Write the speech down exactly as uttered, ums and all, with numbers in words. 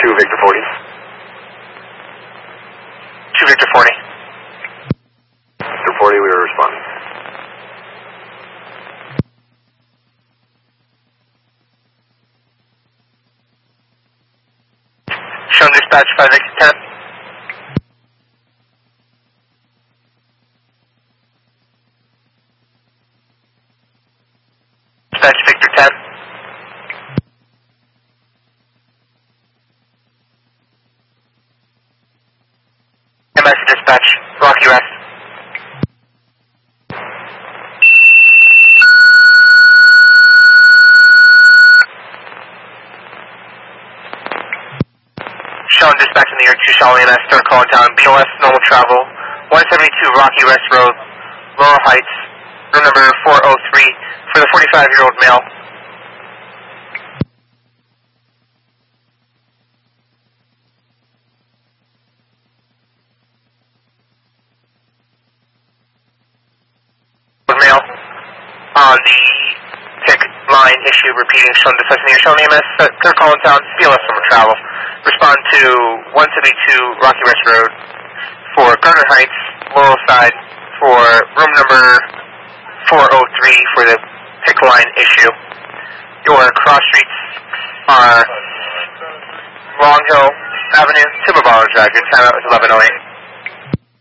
two Victor forty. two Victor forty. Victor forty, we are responding. Shown dispatch five Victor ten. Dispatch Victor ten. M S dispatch, Rocky Rest. Shown dispatch in the York two Charlie M S, third call in town, B O S, normal travel, one seventy-two Rocky Rest Road, Laurel Heights, room number four oh three, for the forty-five-year-old male. Male on the tick line issue repeating shown dispatch in the York Charlie M S, third call in town, B O S, normal travel. Respond to one seventy-two Rocky Rest Road for Garner Heights, Laurel Side, for room number four oh three for the tick line issue. Your cross streets are Long Hill Avenue, Timber Baller Drive. Your timeout is eleven oh eight.